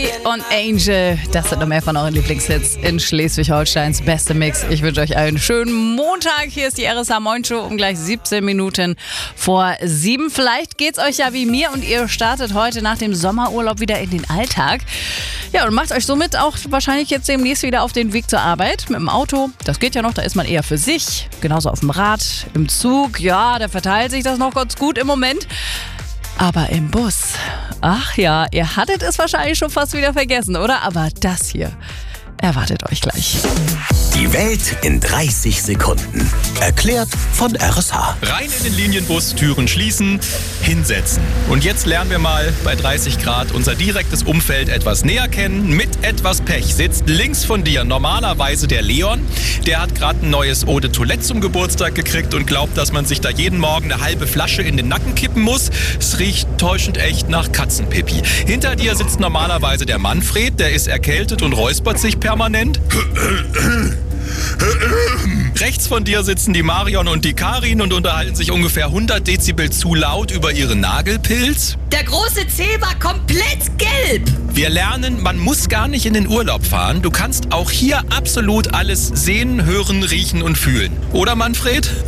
Louis und Angel, das sind noch mehr von euren Lieblingshits in Schleswig-Holsteins beste Mix. Ich wünsche euch einen schönen Montag. Hier ist die RSH Moin Show um gleich 17 Minuten vor 7. Vielleicht geht's euch ja wie mir und ihr startet heute nach dem Sommerurlaub wieder in den Alltag. Ja, und macht euch somit auch wahrscheinlich jetzt demnächst wieder auf den Weg zur Arbeit mit dem Auto. Das geht ja noch, da ist man eher für sich. Genauso auf dem Rad, im Zug, ja, da verteilt sich das noch ganz gut im Moment. Aber im Bus, ach ja, ihr hattet es wahrscheinlich schon fast wieder vergessen, oder? Aber das hier erwartet euch gleich. Die Welt in 30 Sekunden. Erklärt von RSH. Rein in den Linienbus, Türen schließen, hinsetzen. Und jetzt lernen wir mal bei 30 Grad unser direktes Umfeld etwas näher kennen. Mit etwas Pech sitzt links von dir normalerweise der Leon. Der hat gerade ein neues Eau de Toilette zum Geburtstag gekriegt und glaubt, dass man sich da jeden Morgen eine halbe Flasche in den Nacken kippen muss. Es riecht täuschend echt nach Katzenpipi. Hinter dir sitzt normalerweise der Manfred. Der ist erkältet und räuspert sich permanent. Rechts von dir sitzen die Marion und die Karin und unterhalten sich ungefähr 100 Dezibel zu laut über ihren Nagelpilz. Der große Zeh war komplett gelb. Wir lernen, man muss gar nicht in den Urlaub fahren. Du kannst auch hier absolut alles sehen, hören, riechen und fühlen. Oder, Manfred?